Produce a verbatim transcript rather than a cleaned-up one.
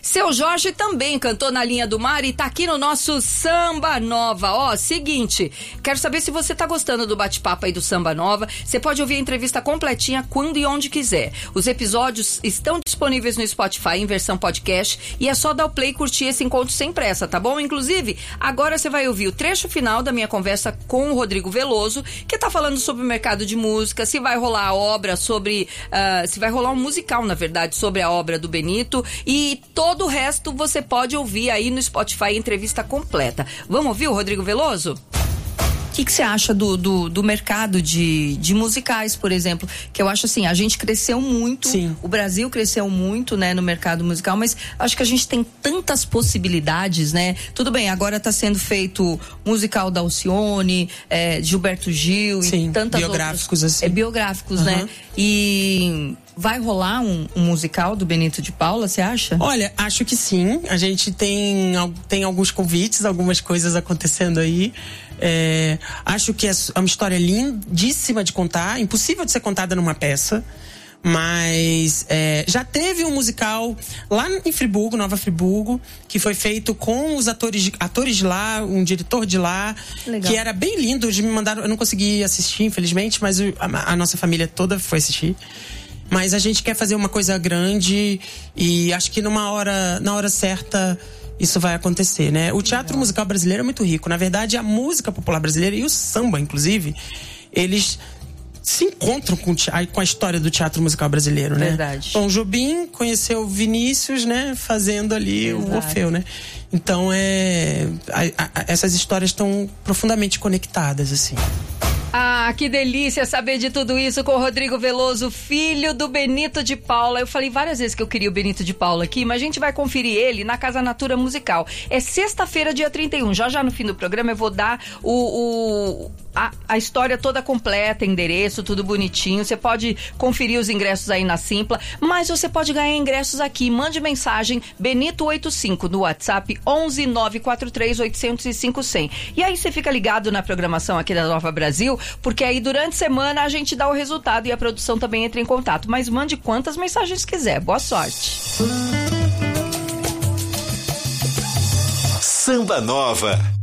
Seu Jorge também cantou na Linha do Mar e tá aqui no nosso Samba Nova. Ó, seguinte, quero saber se você tá gostando do bate-papo aí do Samba Nova. Você pode ouvir a entrevista completinha quando e onde quiser. Os episódios estão disponíveis no Spotify em versão podcast e é só dar o play e curtir esse encontro sem pressa, tá bom? Inclusive, agora você vai ouvir o trecho final da minha conversa com o Rodrigo Veloso, que tá falando sobre o mercado de música, se vai rolar a obra sobre... Uh, se vai rolar um musical, na verdade, sobre a obra do Benito, e todo o resto você pode ouvir aí no Spotify, entrevista completa. Vamos ouvir o Rodrigo Veloso? O que que você acha do, do, do mercado de, de musicais, por exemplo? Que eu acho assim, a gente cresceu muito, Sim. o Brasil cresceu muito, né, no mercado musical, mas acho que a gente tem tantas possibilidades, né? Tudo bem, agora está sendo feito musical da Alcione, é, Gilberto Gil Sim, e tantas biográficos outras, assim. É, biográficos, uhum. né? E... vai rolar um, um musical do Benito de Paula, você acha? Olha, acho que sim. A gente tem, tem alguns convites, algumas coisas acontecendo aí. É, acho que é uma história lindíssima de contar, impossível de ser contada numa peça. Mas é, já teve um musical lá em Friburgo, Nova Friburgo, que foi feito com os atores, atores de lá, um diretor de lá, Legal. Que era bem lindo. Eles me mandaram, eu não consegui assistir, infelizmente, mas a, a nossa família toda foi assistir. Mas a gente quer fazer uma coisa grande e acho que numa hora, na hora certa isso vai acontecer, né? O teatro Legal. Musical brasileiro é muito rico. Na verdade, a música popular brasileira e o samba, inclusive, eles se encontram com, com a história do teatro musical brasileiro, né? Verdade. Tom Jobim conheceu Vinícius, né? Fazendo ali Verdade. O Orfeu, né? Então, é, a, a, essas histórias estão profundamente conectadas, assim. Ah, que delícia saber de tudo isso com o Rodrigo Veloso, filho do Benito de Paula. Eu falei várias vezes que eu queria o Benito de Paula aqui, mas a gente vai conferir ele na Casa Natura Musical. É sexta-feira, dia trinta e um. Já já no fim do programa eu vou dar o, o, a, a história toda completa, endereço, tudo bonitinho. Você pode conferir os ingressos aí na Simpla, mas você pode ganhar ingressos aqui. Mande mensagem Benito oitenta e cinco no WhatsApp onze nove quatro três oito zero cinco zero zero. E aí você fica ligado na programação aqui da Nova Brasil, porque aí durante a semana a gente dá o resultado e a produção também entra em contato. Mas mande quantas mensagens quiser. Boa sorte. Samba Nova.